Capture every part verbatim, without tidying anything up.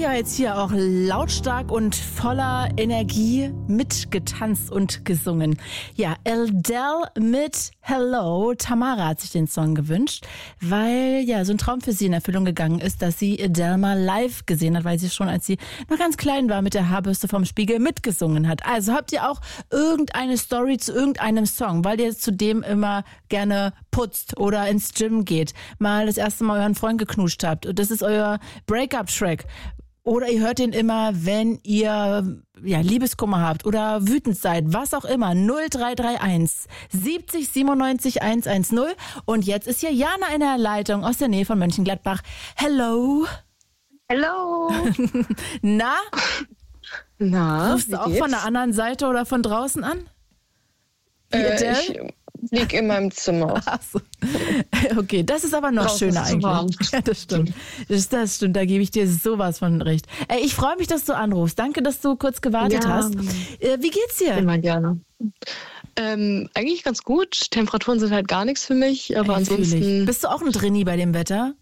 ja jetzt hier auch lautstark und voller Energie mitgetanzt und gesungen. Ja, Adele mit Hello. Tamara hat sich den Song gewünscht, weil ja so ein Traum für sie in Erfüllung gegangen ist, dass sie Adele mal live gesehen hat, weil sie schon, als sie noch ganz klein war, mit der Haarbürste vom Spiegel mitgesungen hat. Also habt ihr auch irgendeine Story zu irgendeinem Song, weil ihr zu dem immer gerne putzt oder ins Gym geht, mal das erste Mal euren Freund geknutscht habt und das ist euer Breakup-Track. Oder ihr hört den immer, wenn ihr ja, Liebeskummer habt oder wütend seid, was auch immer. null drei drei eins siebzig siebenundneunzig hundertzehn. Und jetzt ist hier Jana in der Leitung aus der Nähe von Mönchengladbach. Hello. Hello. Na? Na, rufst du auch geht's? Von der anderen Seite oder von draußen an? Äh, ich lieg in meinem Zimmer. Ach so. Okay, das ist aber noch Draußen schöner ist zu warm. eigentlich. Ja, das stimmt. Das, das stimmt, da gebe ich dir sowas von recht. Ey, ich freue mich, dass du anrufst. Danke, dass du kurz gewartet Ja. hast. Äh, wie geht's dir? Immer gerne. Ähm, eigentlich ganz gut. Temperaturen sind halt gar nichts für mich, aber Ey, ansonsten fühl ich. Bist du auch ein Drinni bei dem Wetter?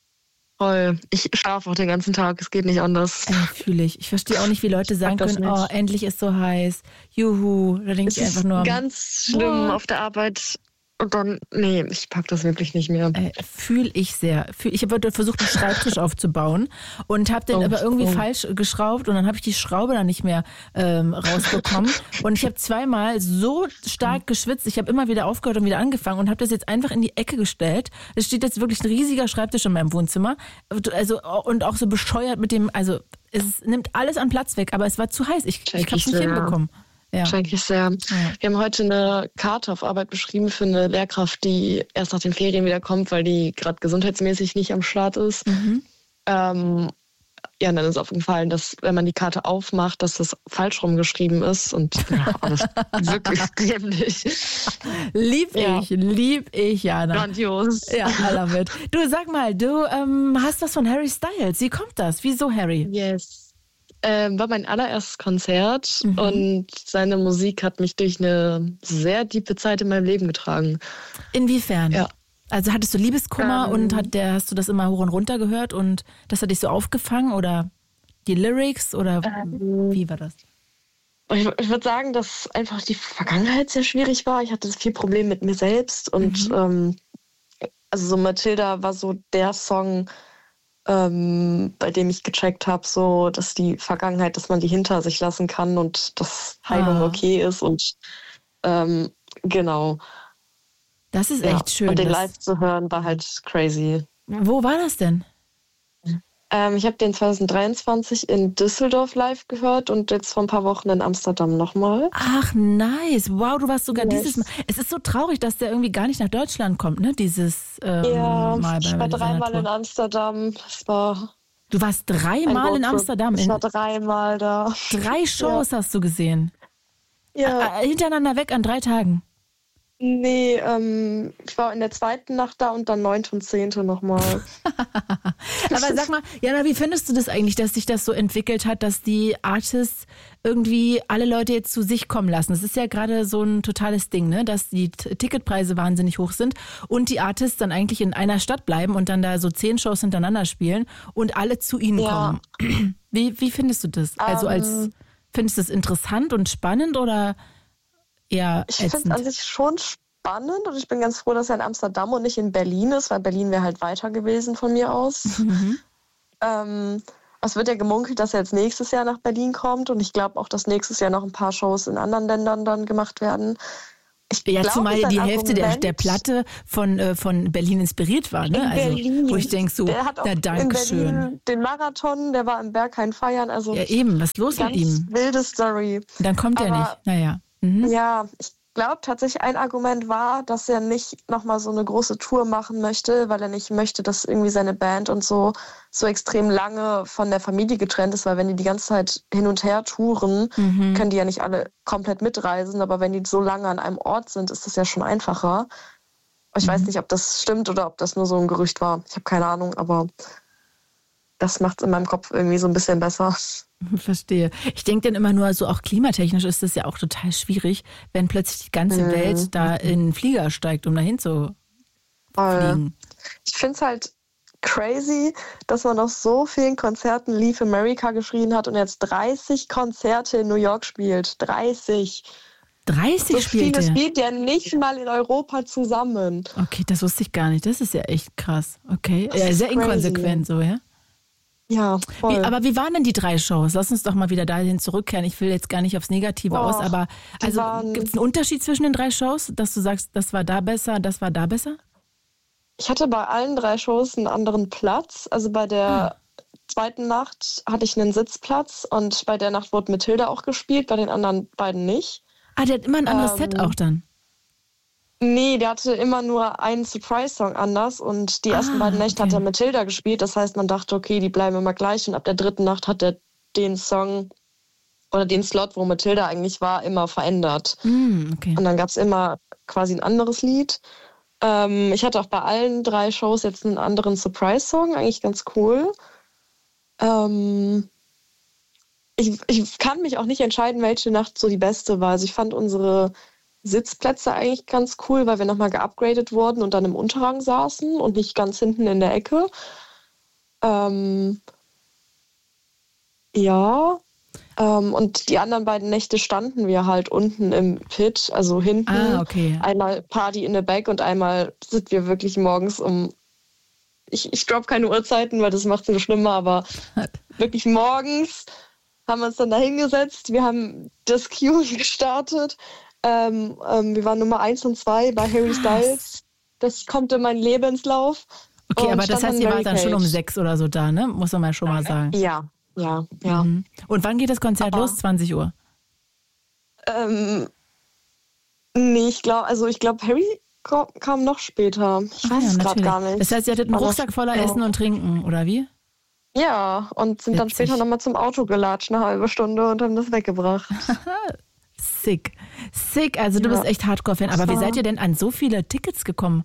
voll. Ich schlafe auch den ganzen Tag, es geht nicht anders. Ey, fühle ich. Ich verstehe auch nicht, wie Leute sagen das können, oh, nicht. endlich ist so heiß. Juhu. Da denke Es ich einfach ist nur, ganz schlimm Boah. auf der Arbeit. Und dann, nee, ich pack das wirklich nicht mehr. fühle ich sehr. Fühl, ich habe versucht, einen Schreibtisch aufzubauen und habe den Oh, aber irgendwie oh. falsch geschraubt und dann habe ich die Schraube dann nicht mehr ähm, rausbekommen. Und ich habe zweimal so stark geschwitzt. Ich habe immer wieder aufgehört und wieder angefangen und habe das jetzt einfach in die Ecke gestellt. Es steht jetzt wirklich ein riesiger Schreibtisch in meinem Wohnzimmer. Also und auch so bescheuert mit dem, also es nimmt alles an Platz weg, aber es war zu heiß. Ich, ich habe es nicht sehr. hinbekommen. Ja. Schrecklich sehr. Wir haben heute eine Karte auf Arbeit beschrieben für eine Lehrkraft, die erst nach den Ferien wieder kommt, weil die gerade gesundheitsmäßig nicht am Start ist. Mhm. Ähm, ja, und dann ist aufgefallen, dass wenn man die Karte aufmacht, dass das falsch rumgeschrieben ist und ja, alles wirklich dämlich. Lieb Ja. ich, lieb ich, Jana. Grandios. Ja, I love it. Du, sag mal, du ähm, hast was von Harry Styles. Wie kommt das? Wieso Harry? Yes. Ähm, war mein allererstes Konzert Mhm. und seine Musik hat mich durch eine sehr tiefe Zeit in meinem Leben getragen. Inwiefern? Ja. Also hattest du Liebeskummer Ähm. und hat der, hast du das immer hoch und runter gehört und das hat dich so aufgefangen oder die Lyrics oder Ähm. wie war das? Ich, ich würde sagen, dass einfach die Vergangenheit sehr schwierig war. Ich hatte viel Probleme mit mir selbst und Mhm. ähm, also so Matilda war so der Song, ähm, bei dem ich gecheckt habe, so dass die Vergangenheit, dass man die hinter sich lassen kann und dass Heilung Ah. okay ist und ähm, genau. Das ist Ja. echt schön. Und den das, live zu hören war halt crazy. wo war das denn? Ähm, ich habe den zwanzig dreiundzwanzig in Düsseldorf live gehört und jetzt vor ein paar Wochen in Amsterdam nochmal. Ach, nice. Wow, du warst sogar Yes. dieses Mal. Es ist so traurig, dass der irgendwie gar nicht nach Deutschland kommt, ne? Dieses ähm, Ja, Mal bei ich war seiner dreimal Tour. in Amsterdam. Das war Du warst ein dreimal in Roadtrip. Amsterdam. Ich In war dreimal da. drei Shows hast du gesehen. Ja, Äh, hintereinander weg an drei Tagen. nee, ähm, ich war in der zweiten Nacht da und dann neunte und zehnte nochmal. Aber sag mal, Jana, wie findest du das eigentlich, dass sich das so entwickelt hat, dass die Artists irgendwie alle Leute jetzt zu sich kommen lassen? Das ist ja gerade so ein totales Ding, ne? Dass die T- Ticketpreise wahnsinnig hoch sind und die Artists dann eigentlich in einer Stadt bleiben und dann da so zehn Shows hintereinander spielen und alle zu ihnen Ja. kommen. Wie, wie findest du das? Also als Ähm. findest du das interessant und spannend oder eher Ich finde es ätzend? an sich schon spannend und ich bin ganz froh, dass er in Amsterdam und nicht in Berlin ist, weil Berlin wäre halt weiter gewesen von mir aus. Mhm. Ähm, es wird ja gemunkelt, dass er jetzt nächstes Jahr nach Berlin kommt und ich glaube auch, dass nächstes Jahr noch ein paar Shows in anderen Ländern dann gemacht werden. Ich Ja, glaub, zumal ist ein die Hälfte der, Argument. der Platte von, äh, von Berlin inspiriert war, ne? In Also, Berlin. wo ich denke so, Der hat auch na in Dankeschön. Berlin den Marathon, der war im Berghain feiern, also Ja, eben, was ist los ganz mit ihm? wilde Story. Dann kommt er Aber- nicht. Naja. Mhm. Ja, ich glaube tatsächlich, ein Argument war, dass er nicht nochmal so eine große Tour machen möchte, weil er nicht möchte, dass irgendwie seine Band und so so extrem lange von der Familie getrennt ist, weil wenn die die ganze Zeit hin und her touren, Mhm. können die ja nicht alle komplett mitreisen, aber wenn die so lange an einem Ort sind, ist das ja schon einfacher. Ich Mhm. weiß nicht, ob das stimmt oder ob das nur so ein Gerücht war. Ich habe keine Ahnung, aber das macht es in meinem Kopf irgendwie so ein bisschen besser. Verstehe. Ich denke dann immer nur, so auch klimatechnisch ist das ja auch total schwierig, wenn plötzlich die ganze Mhm. Welt da in den Flieger steigt, um dahin zu Voll. fliegen. Ich finde es halt crazy, dass man auf so vielen Konzerten Leave America geschrien hat und jetzt dreißig Konzerte in New York spielt. dreißig. dreißig so spielt viele er? spielt ja nicht mal in Europa zusammen. Okay, das wusste ich gar nicht. Das ist ja echt krass. Okay, Das ja, ist sehr crazy. inkonsequent so, ja? Ja, voll. Wie, aber wie waren denn die drei Shows? Lass uns doch mal wieder dahin zurückkehren. Ich will jetzt gar nicht aufs Negative Oh, aus, aber die also waren- gibt es einen Unterschied zwischen den drei Shows, dass du sagst, das war da besser, das war da besser? Ich hatte bei allen drei Shows einen anderen Platz. Also bei der zweiten Nacht hatte ich einen Sitzplatz und bei der Nacht wurde Mathilda auch gespielt, bei den anderen beiden nicht. Ah, der hat immer ein anderes Ähm, Set auch dann. Nee, der hatte immer nur einen Surprise-Song anders und die ersten Ah, beiden Nächte okay. hat er Mathilda gespielt. Das heißt, man dachte, okay, die bleiben immer gleich und ab der dritten Nacht hat er den Song oder den Slot, wo Mathilda eigentlich war, immer verändert. Hm, okay. Und dann gab es immer quasi ein anderes Lied. Ähm, ich hatte auch bei allen drei Shows jetzt einen anderen Surprise-Song, eigentlich ganz cool. Ähm, ich, ich kann mich auch nicht entscheiden, welche Nacht so die beste war. Also ich fand unsere Sitzplätze eigentlich ganz cool, weil wir nochmal geupgradet wurden und dann im Unterrang saßen und nicht ganz hinten in der Ecke. Ähm, ja. Ähm, und die anderen beiden Nächte standen wir halt unten im Pit, also hinten. Ah, okay. Einmal Party in the Back und einmal sind wir wirklich morgens um. Ich, ich drop keine Uhrzeiten, weil das macht es nur schlimmer, aber wirklich morgens haben wir uns dann da hingesetzt. Wir haben das Q gestartet. Ähm, ähm, wir waren Nummer eins und zwei bei Harry Styles. Das kommt in meinen Lebenslauf. Okay, Und aber das stand heißt, ihr Mary wart dann schon um Kate. sechs oder so da, ne? Muss man mal schon mal sagen. Ja, ja, ja. Mhm. Und wann geht das Konzert Aber- los? zwanzig Uhr. Ähm, nee, ich glaube, also ich glaube, Harry ko- kam noch später. Ich Ach weiß ja, es gerade natürlich. gar nicht. Das heißt, ihr hattet einen Aber- Rucksack voller ja. Essen und Trinken, oder wie? Ja, und sind dann Witzig. später nochmal zum Auto gelatscht, eine halbe Stunde und haben das weggebracht. Sick. Sick, also du Ja. bist echt Hardcore-Fan. Aber wie Ja. seid ihr denn an so viele Tickets gekommen?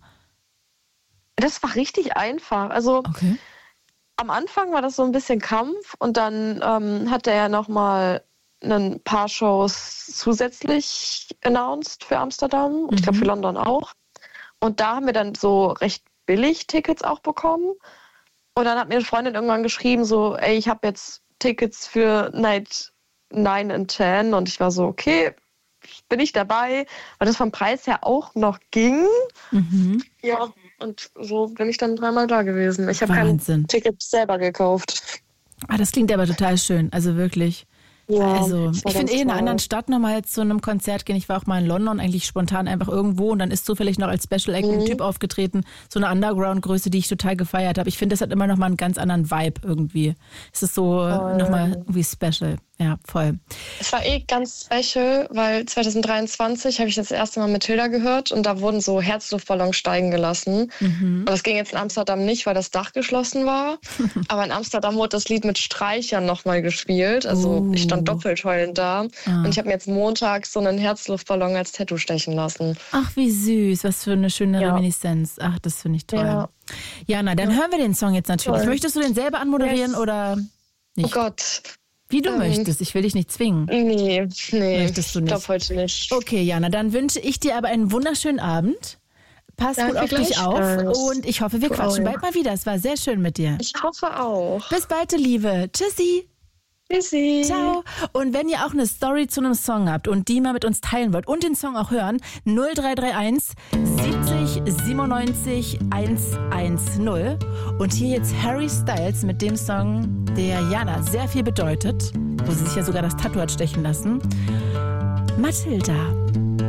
Das war richtig einfach. Also Okay. am Anfang war das so ein bisschen Kampf und dann ähm, hat er ja nochmal ein paar Shows zusätzlich announced für Amsterdam und ich glaube für London auch. Und da haben wir dann so recht billig Tickets auch bekommen. Und dann hat mir eine Freundin irgendwann geschrieben, so, ey, ich habe jetzt Tickets für Night neun und zehn. Und ich war so, okay, bin ich dabei, weil das vom Preis her auch noch ging. Mhm. Ja, und so bin ich dann dreimal da gewesen. Ich habe kein Wahnsinn. Ticket selber gekauft. Ah, das klingt aber total schön. Also wirklich. Ja, Also, das war ich finde ganz eh in einer toll. anderen Stadt nochmal zu einem Konzert gehen. Ich war auch mal in London, eigentlich spontan einfach irgendwo und dann ist zufällig noch als Special Act ein Mhm. Typ aufgetreten, so eine Underground-Größe, die ich total gefeiert habe. Ich finde, das hat immer nochmal einen ganz anderen Vibe irgendwie. Es ist so nochmal irgendwie special. Ja, voll. Es war eh ganz special, weil zwanzig dreiundzwanzig habe ich das erste Mal Mathilda gehört und da wurden so Herzluftballons steigen gelassen. Mhm. Aber das ging jetzt in Amsterdam nicht, weil das Dach geschlossen war. Aber in Amsterdam wurde das Lied mit Streichern nochmal gespielt. Also Oh. ich stand doppelt heulend da. Ah. Und ich habe mir jetzt Montag so einen Herzluftballon als Tattoo stechen lassen. Ach, wie süß. Was für eine schöne Ja. Reminiszenz. Ach, das finde ich toll. Ja. Jana, dann hören wir den Song jetzt natürlich. Toll. Möchtest du den selber anmoderieren Yes. oder Oh nicht? Gott. Wie du ähm, möchtest. Ich will dich nicht zwingen. Nee, nee. Möchtest du Ich nicht? glaube heute nicht. Okay, Jana, dann wünsche ich dir aber einen wunderschönen Abend. Pass Danke gut auf dich auf gleichfalls. und ich hoffe, wir Du quatschen auch. bald mal wieder. Es war sehr schön mit dir. Ich hoffe auch. Bis bald, du Liebe. Tschüssi. Tschüssi. Ciao. Und wenn ihr auch eine Story zu einem Song habt und die mal mit uns teilen wollt und den Song auch hören, null drei drei eins siebzig siebenundneunzig hundertzehn. Und hier jetzt Harry Styles mit dem Song, der Jana sehr viel bedeutet, wo sie sich ja sogar das Tattoo hat stechen lassen. Mathilda.